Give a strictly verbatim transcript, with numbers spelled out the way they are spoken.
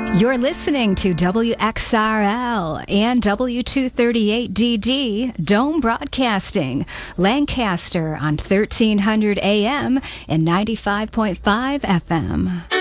You're listening to W X R L and W two thirty-eight D D, Dome Broadcasting, Lancaster on thirteen hundred A M and ninety-five point five F M.